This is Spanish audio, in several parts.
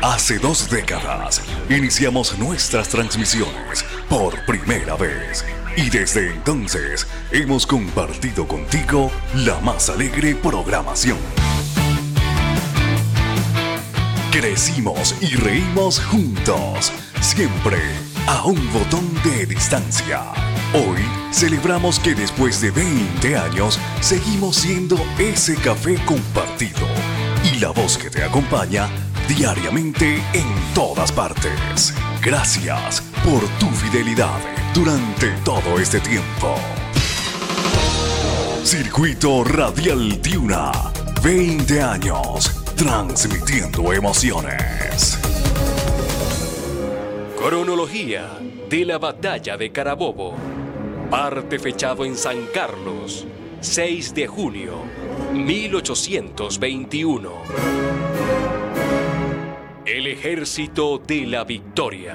Hace 2 décadas iniciamos nuestras transmisiones por primera vez y desde entonces hemos compartido contigo la más alegre programación. Crecimos y reímos juntos, siempre a un botón de distancia. Hoy celebramos que después de 20 años seguimos siendo ese café compartido y la voz que te acompaña diariamente en todas partes. Gracias por tu fidelidad durante todo este tiempo. Circuito Radial Tiuna, 20 años transmitiendo emociones. Cronología de la Batalla de Carabobo. Parte fechado en San Carlos, 6 de junio, 1821. El Ejército de la Victoria.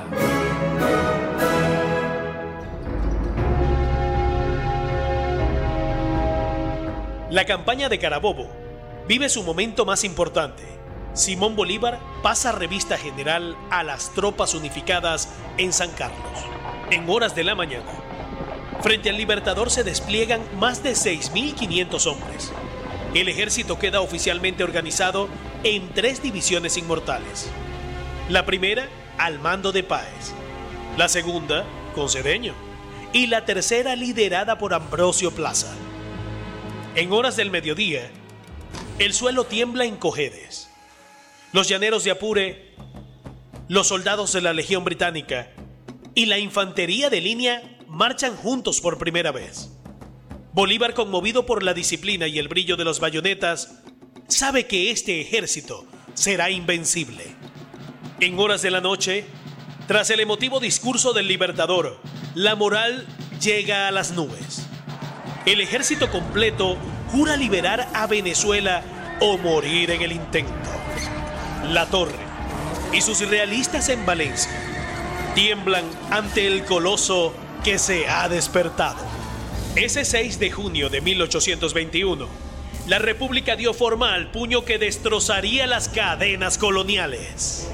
La campaña de Carabobo vive su momento más importante. Simón Bolívar pasa revista general a las tropas unificadas en San Carlos. En horas de la mañana, frente al Libertador se despliegan más de 6.500 hombres. El ejército queda oficialmente organizado en 3 divisiones inmortales. La primera, al mando de Páez. La segunda, con Cedeño. Y la tercera, liderada por Ambrosio Plaza. En horas del mediodía, el suelo tiembla en Cojedes. Los llaneros de Apure, los soldados de la Legión Británica y la infantería de línea marchan juntos por primera vez. Bolívar, conmovido por la disciplina y el brillo de las bayonetas, sabe que este ejército será invencible. En horas de la noche, tras el emotivo discurso del Libertador, la moral llega a las nubes. El ejército completo jura liberar a Venezuela o morir en el intento. La Torre y sus realistas en Valencia tiemblan ante el coloso que se ha despertado. Ese 6 de junio de 1821, la República dio forma al puño que destrozaría las cadenas coloniales.